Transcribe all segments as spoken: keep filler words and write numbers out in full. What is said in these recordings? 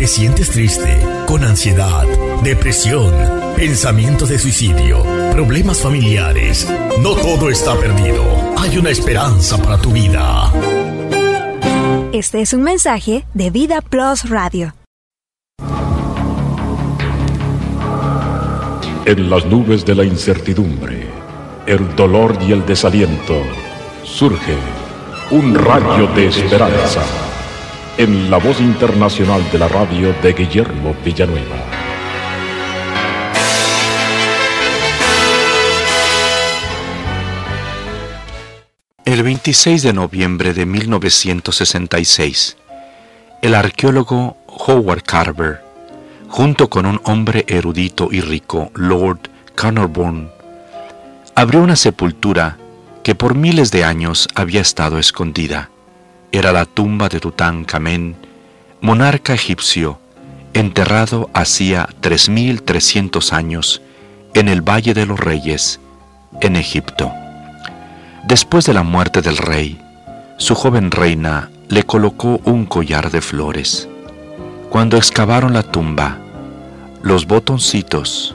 ¿Te sientes triste, con ansiedad, depresión, pensamientos de suicidio, problemas familiares? No todo está perdido. Hay una esperanza para tu vida. Este es un mensaje de Vida Plus Radio. En las nubes de la incertidumbre, el dolor y el desaliento, surge un rayo de esperanza. En la voz internacional de la radio de Guillermo Villanueva. El veintiséis de noviembre de mil novecientos sesenta y seis, el arqueólogo Howard Carver, junto con un hombre erudito y rico, Lord Carnarvon, abrió una sepultura que por miles de años había estado escondida. Era la tumba de Tutankamén, monarca egipcio, enterrado hacía tres mil trescientos años en el Valle de los Reyes, en Egipto. Después de la muerte del rey, su joven reina le colocó un collar de flores. Cuando excavaron la tumba, los botoncitos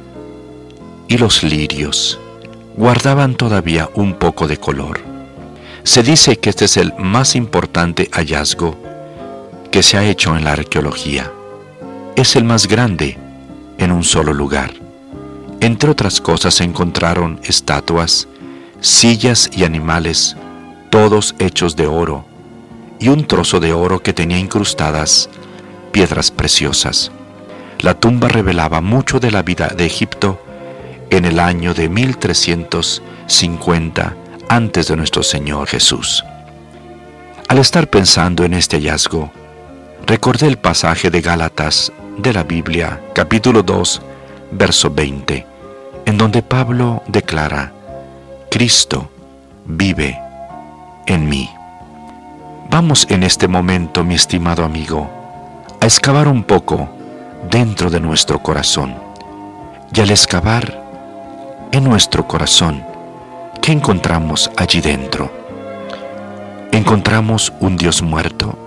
y los lirios guardaban todavía un poco de color. Se dice que este es el más importante hallazgo que se ha hecho en la arqueología. Es el más grande en un solo lugar. Entre otras cosas se encontraron estatuas, sillas y animales, todos hechos de oro, y un trozo de oro que tenía incrustadas piedras preciosas. La tumba revelaba mucho de la vida de Egipto en el año de mil trescientos cincuenta antes de nuestro Señor Jesús. Al estar pensando en este hallazgo, recordé el pasaje de Gálatas de la Biblia, capítulo dos, verso veinte, en donde Pablo declara: Cristo vive en mí. Vamos en este momento, mi estimado amigo, a excavar un poco dentro de nuestro corazón. Y al excavar en nuestro corazón, ¿qué encontramos allí dentro? ¿Encontramos un Dios muerto?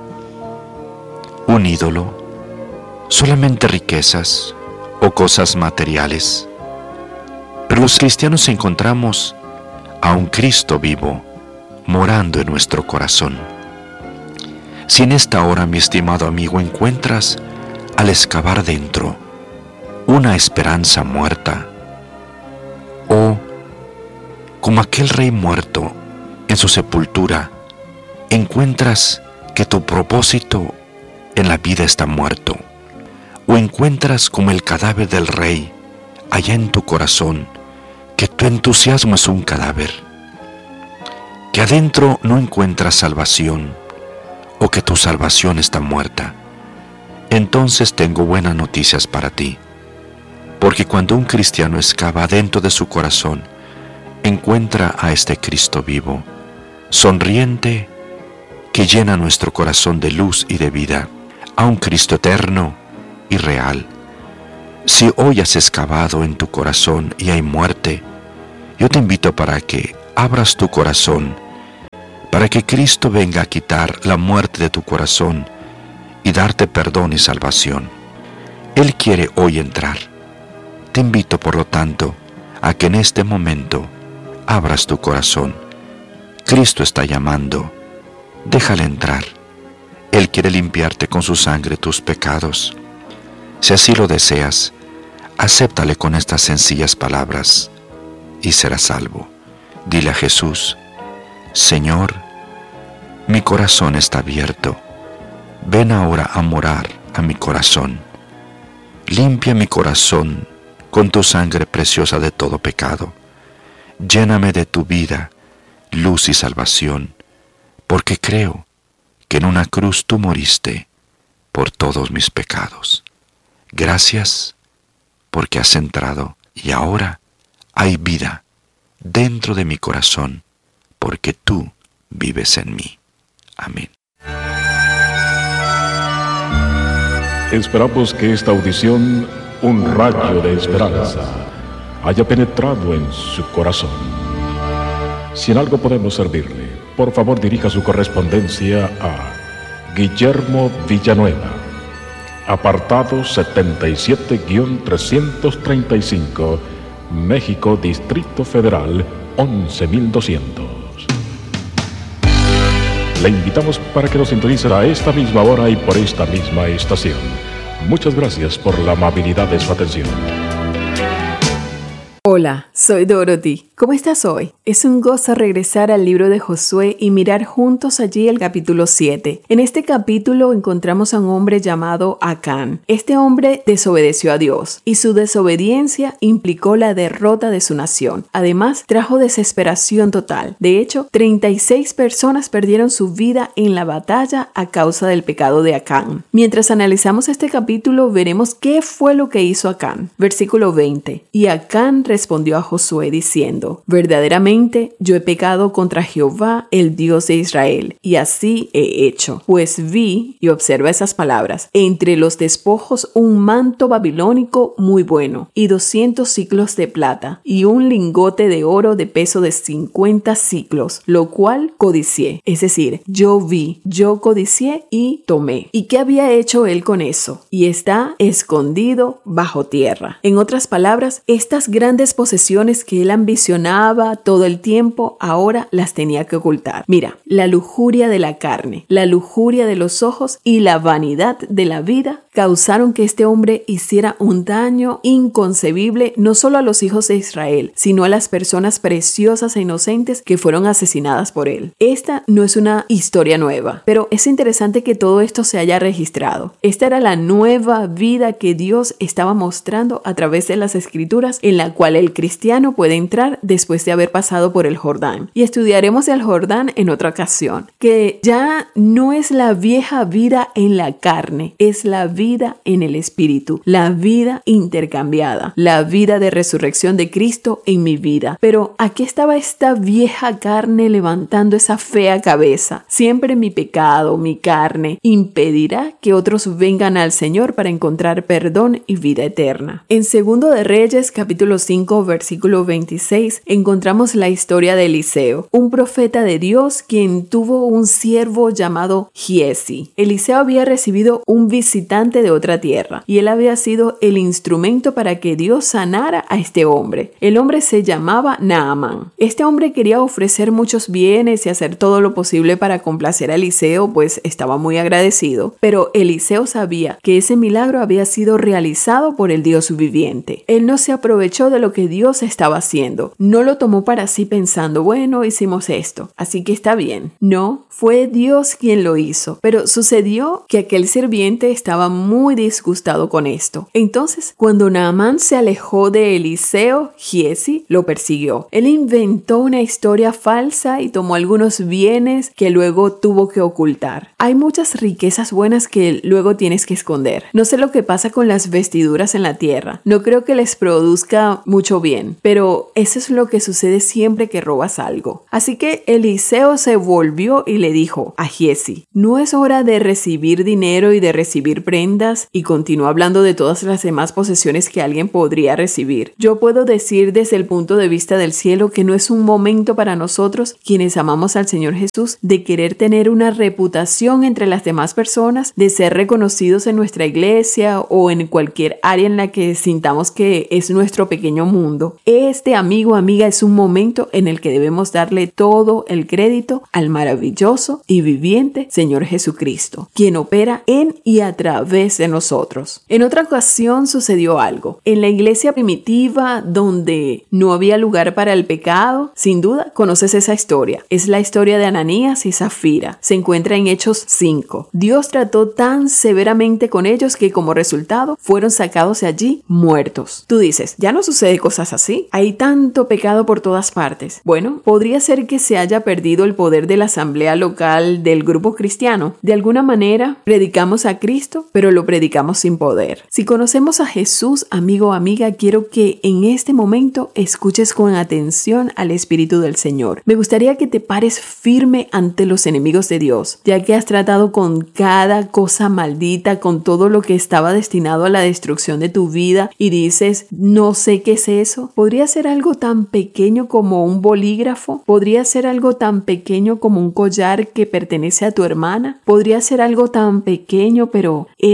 ¿Un ídolo? ¿Solamente riquezas o cosas materiales? Pero los cristianos encontramos a un Cristo vivo morando en nuestro corazón. Si en esta hora, mi estimado amigo, encuentras al excavar dentro una esperanza muerta, o como aquel rey muerto en su sepultura, encuentras que tu propósito en la vida está muerto, o encuentras como el cadáver del rey allá en tu corazón, que tu entusiasmo es un cadáver, que adentro no encuentras salvación, o que tu salvación está muerta, entonces tengo buenas noticias para ti, porque cuando un cristiano excava dentro de su corazón, encuentra a este Cristo vivo, sonriente, que llena nuestro corazón de luz y de vida, a un Cristo eterno y real. Si hoy has excavado en tu corazón y hay muerte, yo te invito para que abras tu corazón, para que Cristo venga a quitar la muerte de tu corazón y darte perdón y salvación. Él quiere hoy entrar. Te invito, por lo tanto, a que en este momento abras tu corazón. Cristo está llamando. Déjale entrar. Él quiere limpiarte con su sangre tus pecados. Si así lo deseas, acéptale con estas sencillas palabras y serás salvo. Dile a Jesús: Señor, mi corazón está abierto. Ven ahora a morar a mi corazón. Limpia mi corazón con tu sangre preciosa de todo pecado. Lléname de tu vida, luz y salvación, porque creo que en una cruz tú moriste por todos mis pecados. Gracias porque has entrado y ahora hay vida dentro de mi corazón, porque tú vives en mí. Amén. Esperamos que esta audición, un rayo de esperanza, haya penetrado en su corazón. Si en algo podemos servirle, por favor dirija su correspondencia a Guillermo Villanueva, apartado setenta y siete guion trescientos treinta y cinco, México, Distrito Federal, once mil doscientos. Le invitamos para que nos sintonice a esta misma hora y por esta misma estación. Muchas gracias por la amabilidad de su atención. Hola, soy Dorothy. ¿Cómo estás hoy? Es un gozo regresar al libro de Josué y mirar juntos allí el capítulo siete. En este capítulo encontramos a un hombre llamado Acán. Este hombre desobedeció a Dios y su desobediencia implicó la derrota de su nación. Además, trajo desesperación total. De hecho, treinta y seis personas perdieron su vida en la batalla a causa del pecado de Acán. Mientras analizamos este capítulo, veremos qué fue lo que hizo Acán. Versículo veinte. Y Acán respondió a Josué diciendo: verdaderamente yo he pecado contra Jehová, el Dios de Israel, y así he hecho. Pues vi, y observa esas palabras, entre los despojos un manto babilónico muy bueno, y doscientos siclos de plata, y un lingote de oro de peso de cincuenta siclos, lo cual codicié. Es decir, yo vi, yo codicié y tomé. ¿Y qué había hecho él con eso? Y está escondido bajo tierra. En otras palabras, estas grandes posesiones que él ambicionaba todo el tiempo, ahora las tenía que ocultar. Mira, la lujuria de la carne, la lujuria de los ojos y la vanidad de la vida causaron que este hombre hiciera un daño inconcebible no solo a los hijos de Israel, sino a las personas preciosas e inocentes que fueron asesinadas por él. Esta no es una historia nueva, pero es interesante que todo esto se haya registrado. Esta era la nueva vida que Dios estaba mostrando a través de las Escrituras, en la cual el cristiano puede entrar después de haber pasado por el Jordán. Y estudiaremos el Jordán en otra ocasión, que ya no es la vieja vida en la carne, es la vida en el Espíritu, la vida intercambiada, la vida de resurrección de Cristo en mi vida. Pero aquí estaba esta vieja carne levantando esa fea cabeza. Siempre mi pecado, mi carne, impedirá que otros vengan al Señor para encontrar perdón y vida eterna. En Segundo de Reyes, capítulo cinco, versículo veintiséis, encontramos la historia de Eliseo, un profeta de Dios quien tuvo un siervo llamado Giesi. Eliseo había recibido un visitante de otra tierra y él había sido el instrumento para que Dios sanara a este hombre. El hombre se llamaba Naamán. Este hombre quería ofrecer muchos bienes y hacer todo lo posible para complacer a Eliseo, pues estaba muy agradecido, pero Eliseo sabía que ese milagro había sido realizado por el Dios viviente. Él no se aprovechó de lo que Dios estaba haciendo, no lo tomó para sí pensando, bueno, hicimos esto, así que está bien. No, fue Dios quien lo hizo, pero sucedió que aquel sirviente estaba muy disgustado con esto. Entonces, cuando Naamán se alejó de Eliseo, Giesi lo persiguió. Él inventó una historia falsa y tomó algunos bienes que luego tuvo que ocultar. Hay muchas riquezas buenas que luego tienes que esconder. No sé lo que pasa con las vestiduras en la tierra. No creo que les produzca mucho bien, pero eso es lo que sucede siempre que robas algo. Así que Eliseo se volvió y le dijo a Giesi: no es hora de recibir dinero y de recibir prendas, y continuó hablando de todas las demás posesiones que alguien podría recibir. Yo puedo decir desde el punto de vista del cielo que no es un momento para nosotros, quienes amamos al Señor Jesús, de querer tener una reputación entre las demás personas, de ser reconocidos en nuestra iglesia o en cualquier área en la que sintamos que es nuestro pequeño mundo. Este, amigo, amiga, es un momento en el que debemos darle todo el crédito al maravilloso y viviente Señor Jesucristo, quien opera en y a través de nosotros. En otra ocasión sucedió algo. En la iglesia primitiva, donde no había lugar para el pecado, sin duda conoces esa historia. Es la historia de Ananías y Zafira. Se encuentra en Hechos cinco. Dios trató tan severamente con ellos que como resultado fueron sacados de allí muertos. Tú dices, ya no sucede cosas así. Hay tanto pecado por todas partes. Bueno, podría ser que se haya perdido el poder de la asamblea local del grupo cristiano. De alguna manera, predicamos a Cristo, pero lo predicamos sin poder. Si conocemos a Jesús, amigo o amiga, quiero que en este momento escuches con atención al Espíritu del Señor. Me gustaría que te pares firme ante los enemigos de Dios, ya que has tratado con cada cosa maldita, con todo lo que estaba destinado a la destrucción de tu vida y dices, no sé qué es eso. Podría ser algo tan pequeño como un bolígrafo, podría ser algo tan pequeño como un collar que pertenece a tu hermana, podría ser algo tan pequeño, pero es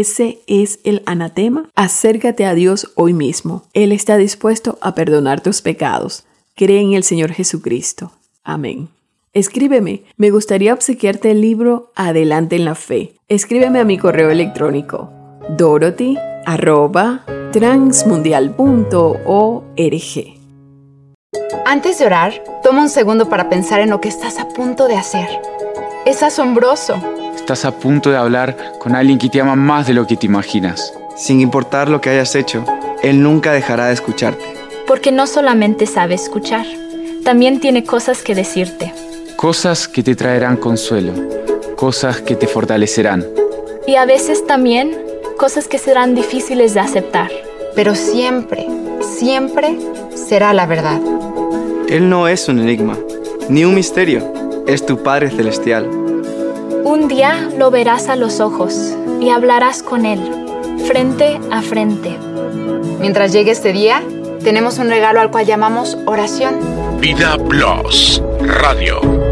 ese es el anatema? Acércate a Dios hoy mismo. Él está dispuesto a perdonar tus pecados. Cree en el Señor Jesucristo. Amén. Escríbeme. Me gustaría obsequiarte el libro Adelante en la Fe. Escríbeme a mi correo electrónico dorothy arroba transmundial punto org. Antes de orar, toma un segundo para pensar en lo que estás a punto de hacer. Es asombroso. Estás a punto de hablar con alguien que te ama más de lo que te imaginas. Sin importar lo que hayas hecho, Él nunca dejará de escucharte. Porque no solamente sabe escuchar, también tiene cosas que decirte. Cosas que te traerán consuelo, cosas que te fortalecerán. Y a veces también cosas que serán difíciles de aceptar. Pero siempre, siempre será la verdad. Él no es un enigma, ni un misterio. Es tu Padre Celestial. Un día lo verás a los ojos y hablarás con Él, frente a frente. Mientras llegue este día, tenemos un regalo al cual llamamos oración. Vida Plus Radio.